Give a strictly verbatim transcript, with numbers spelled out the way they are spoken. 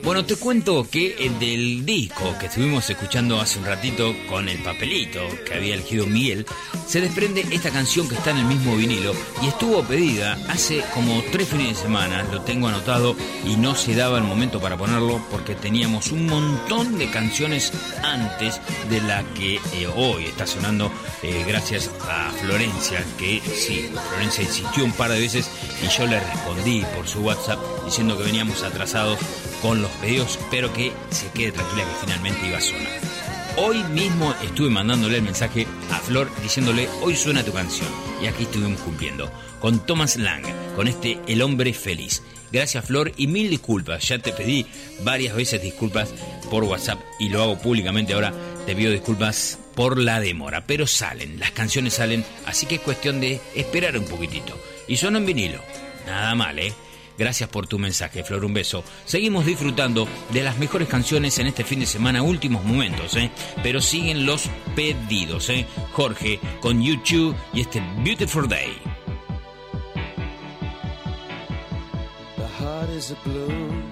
Bueno, te cuento que del disco que estuvimos escuchando hace un ratito con el papelito que había elegido Miguel, se desprende esta canción que está en el mismo vinilo y estuvo pedida hace como tres fines de semana, lo tengo anotado y no se daba el momento para ponerlo porque teníamos un montón de canciones antes de la que eh, hoy está sonando, eh, gracias a Florencia, que sí, Florencia insistió un par de veces y yo le respondí por su WhatsApp diciendo que veníamos atrasados con los pedidos, pero que se quede tranquila que finalmente iba a sonar. Hoy mismo estuve mandándole el mensaje a Flor diciéndole hoy suena tu canción y aquí estuvimos cumpliendo con Thomas Lang, con este El Hombre Feliz. Gracias Flor y mil disculpas, ya te pedí varias veces disculpas por WhatsApp y lo hago públicamente ahora, te pido disculpas por la demora, pero salen, las canciones salen, así que es cuestión de esperar un poquitito. Y suena en vinilo, nada mal, ¿eh? Gracias por tu mensaje, Flor, un beso. Seguimos disfrutando de las mejores canciones en este fin de semana, últimos momentos, ¿eh? Pero siguen los pedidos, ¿eh? Jorge con YouTube y este Beautiful Day. The heart is a blue,